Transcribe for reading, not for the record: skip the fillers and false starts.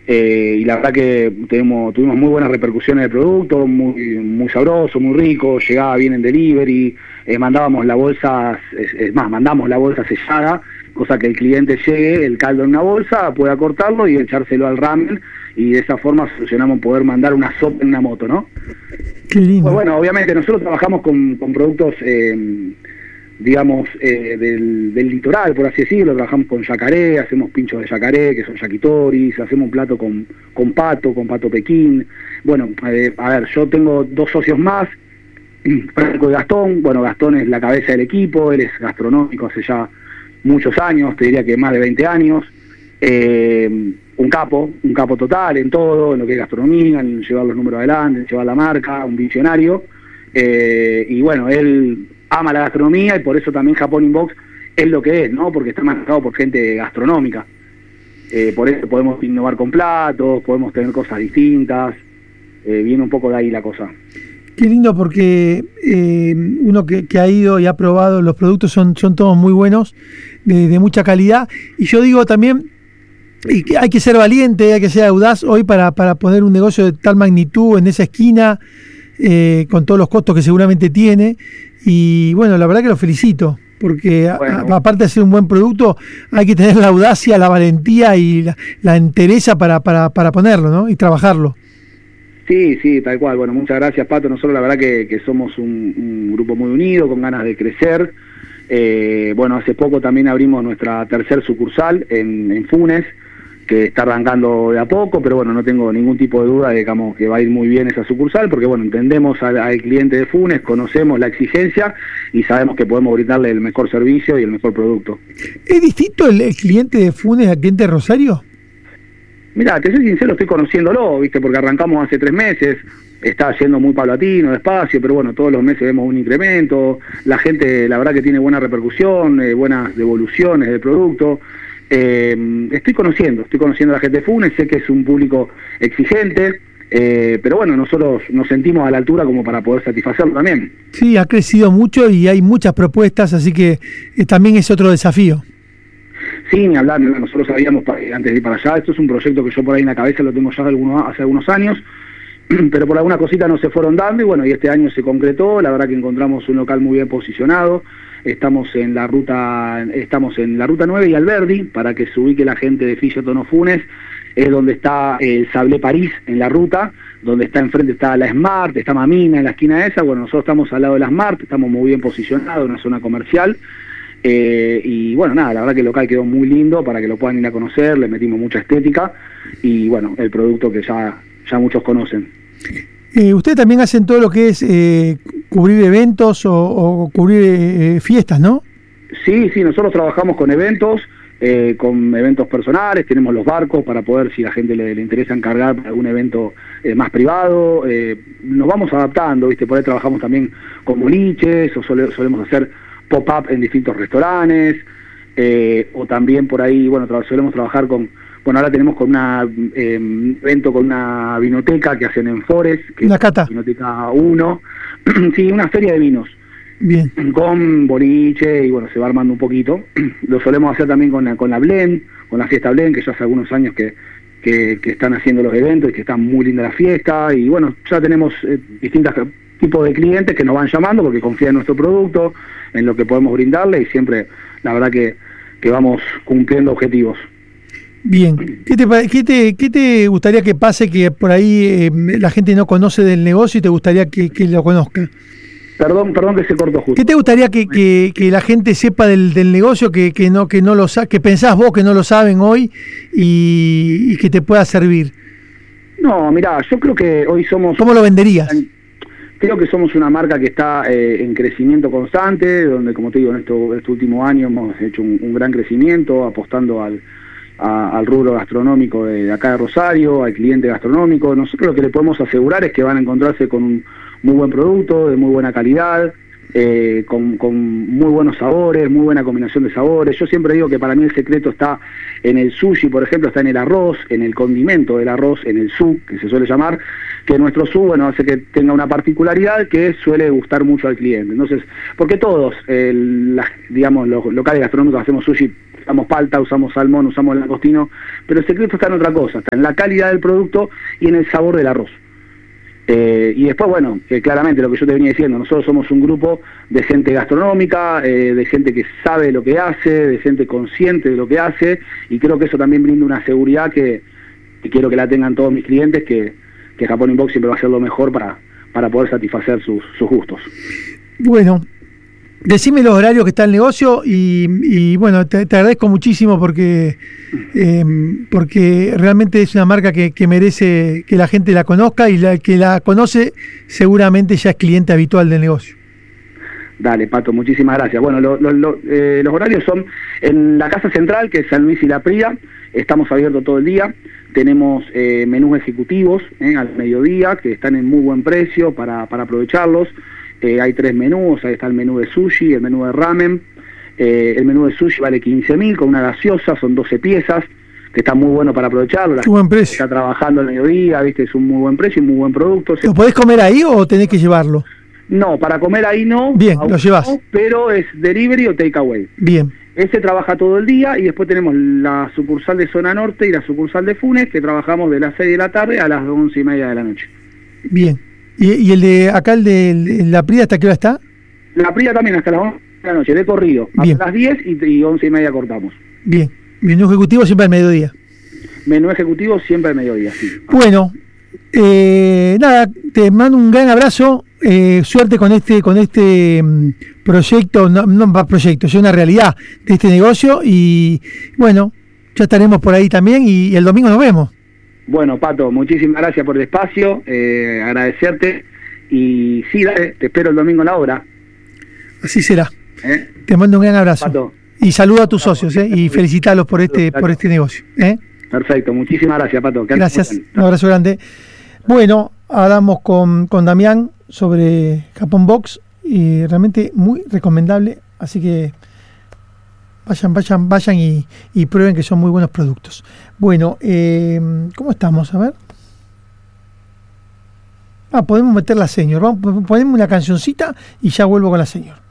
y la verdad que tuvimos muy buenas repercusiones del producto, muy sabroso, muy rico, llegaba bien en delivery, mandábamos la bolsa, mandamos la bolsa sellada, cosa que el cliente llegue, el caldo en una bolsa, pueda cortarlo y echárselo al ramen, y de esa forma solucionamos poder mandar una sopa en una moto, ¿no? Qué lindo. Pues bueno, obviamente nosotros trabajamos con productos, digamos, del litoral, por así decirlo. Trabajamos con yacaré, hacemos pinchos de yacaré, que son yakitoris, hacemos un plato con pato pekín. Bueno, a ver, yo tengo 2 socios más, Franco y Gastón. Bueno, Gastón es la cabeza del equipo, él es gastronómico hace ya muchos años, te diría que más de 20 años. Un capo total en todo, en lo que es gastronomía, en llevar los números adelante, en llevar la marca, un visionario. Y bueno, él ama la gastronomía y por eso también Japón Inbox es lo que es, ¿no? Porque está marcado por gente gastronómica. Por eso podemos innovar con platos, podemos tener cosas distintas. Viene un poco de ahí la cosa. Qué lindo, porque uno que ha ido y ha probado los productos son todos muy buenos, de mucha calidad. Y yo digo también, y que hay que ser valiente, hay que ser audaz hoy para poner un negocio de tal magnitud en esa esquina, con todos los costos que seguramente tiene. Y bueno, la verdad que lo felicito, porque bueno, aparte de ser un buen producto, hay que tener la audacia, la valentía y la entereza para ponerlo, ¿no? Y trabajarlo. Sí, tal cual. Bueno, muchas gracias, Pato. Nosotros la verdad que somos un grupo muy unido, con ganas de crecer. Bueno, hace poco también abrimos nuestra tercer sucursal en Funes, que está arrancando de a poco, pero bueno, no tengo ningún tipo de duda, digamos, que va a ir muy bien esa sucursal, porque bueno, entendemos al cliente de Funes, conocemos la exigencia y sabemos que podemos brindarle el mejor servicio y el mejor producto. ¿Es distinto el cliente de Funes al cliente de Rosario? Mirá, te soy sincero, estoy conociéndolo, ¿viste? Porque arrancamos hace 3 meses, está yendo muy paulatino, despacio, pero bueno, todos los meses vemos un incremento, la gente, la verdad que tiene buena repercusión, buenas devoluciones del producto. Estoy conociendo a la gente de Funes, sé que es un público exigente, pero bueno, nosotros nos sentimos a la altura como para poder satisfacerlo también. Sí, ha crecido mucho y hay muchas propuestas, así que también es otro desafío. Sí, ni hablar, nosotros sabíamos antes de ir para allá, esto es un proyecto que yo por ahí en la cabeza lo tengo ya hace algunos años, pero por alguna cosita no se fueron dando y bueno, y este año se concretó. La verdad que encontramos un local muy bien posicionado. Estamos en la ruta 9 y Alberdi, para que se ubique la gente de Ficha Tono Funes, es donde está el Sablé París en la ruta, donde está enfrente está la Smart, está Mamina en la esquina esa. Bueno, nosotros estamos al lado de la Smart, estamos muy bien posicionados en una zona comercial. Y bueno, nada, la verdad que el local quedó muy lindo para que lo puedan ir a conocer, le metimos mucha estética y bueno, el producto que ya muchos conocen. Ustedes también hacen todo lo que es cubrir eventos o cubrir fiestas, ¿no? Sí, nosotros trabajamos con eventos personales, tenemos los barcos para poder, si a la gente le interesa encargar algún evento más privado, nos vamos adaptando, ¿viste? Por ahí trabajamos también con boliches, o solemos hacer pop-up en distintos restaurantes, o también por ahí, bueno, solemos trabajar ahora tenemos con un evento con una vinoteca que hacen en Forest, que una cata. Vinoteca 1, sí, una feria de vinos. Bien. Con boliche, y bueno, se va armando un poquito. Lo solemos hacer también con la Blend, con la fiesta Blend, que ya hace algunos años que están haciendo los eventos y que está muy linda la fiesta, y bueno, ya tenemos distintos tipos de clientes que nos van llamando porque confían en nuestro producto, en lo que podemos brindarle, y siempre, la verdad que vamos cumpliendo objetivos. Bien, ¿qué te gustaría que pase que por ahí la gente no conoce del negocio y te gustaría que lo conozca? Perdón que se cortó justo. ¿Qué te gustaría que la gente sepa del negocio que no lo sabe, que pensás vos que no lo saben hoy y que te pueda servir? No, mirá, yo creo que hoy somos... ¿Cómo lo venderías? Creo que somos una marca que está en crecimiento constante, donde, como te digo, en este último año hemos hecho un gran crecimiento, apostando al rubro gastronómico de acá de Rosario, al cliente gastronómico. Nosotros lo que le podemos asegurar es que van a encontrarse con un muy buen producto, de muy buena calidad, con muy buenos sabores, muy buena combinación de sabores. Yo siempre digo que para mí el secreto está en el sushi, por ejemplo, está en el arroz, en el condimento del arroz, en el su, que se suele llamar, que nuestro su, bueno, hace que tenga una particularidad que suele gustar mucho al cliente. Entonces, porque todos, digamos, los locales gastronómicos hacemos sushi usamos palta, usamos salmón, usamos langostino, pero el secreto está en otra cosa, está en la calidad del producto y en el sabor del arroz. Y después, bueno, claramente lo que yo te venía diciendo, nosotros somos un grupo de gente gastronómica, de gente que sabe lo que hace, de gente consciente de lo que hace, y creo que eso también brinda una seguridad que quiero que la tengan todos mis clientes, que Japón Inbox siempre va a ser lo mejor para poder satisfacer sus gustos. Bueno, decime los horarios que está el negocio y bueno, te agradezco muchísimo porque realmente es una marca que merece que la gente la conozca, y la que la conoce seguramente ya es cliente habitual del negocio. Dale, Pato, muchísimas gracias. Bueno, los horarios son en la Casa Central, que es San Luis y La Pría. Estamos abiertos todo el día. Tenemos menús ejecutivos al mediodía, que están en muy buen precio para aprovecharlos. Hay 3 menús, ahí está el menú de sushi, el menú de ramen. El menú de sushi vale 15.000 con una gaseosa, son 12 piezas, que está muy bueno para aprovecharlo. La buen precio. Está trabajando al mediodía, ¿viste? Es un muy buen precio y muy buen producto. ¿Lo podés comer ahí o tenés que llevarlo? No, para comer ahí no. Bien, lo llevas. No, pero es delivery o takeaway. Bien. Ese trabaja todo el día, y después tenemos la sucursal de Zona Norte y la sucursal de Funes, que trabajamos de las 6 de la tarde a las 11:30 de la noche. Bien. ¿Y el de acá, el de La Pría, hasta qué hora está? La Pría también hasta las 11 de la noche, de corrido. Bien. Hasta las 10 y 11:30 cortamos. Bien. Menú ejecutivo siempre al mediodía. Menú ejecutivo siempre al mediodía, sí. Bueno, nada, te mando un gran abrazo. Suerte con este proyecto, no proyecto, es una realidad de este negocio, y bueno, ya estaremos por ahí también, y el domingo nos vemos. Bueno, Pato, muchísimas gracias por el espacio, agradecerte, y sí, dale, te espero el domingo a la hora. Así será. Te mando un gran abrazo. Pato. Y saludo a tus socios, y felicitarlos por este negocio. Perfecto, muchísimas gracias, Pato. Gracias, un abrazo grande. Bueno, hablamos con Damián sobre Japón Box, y realmente muy recomendable, así que vayan y prueben, que son muy buenos productos. Bueno, ¿cómo estamos? A ver. Podemos meter la señor. Ponemos una cancioncita y ya vuelvo con la señor.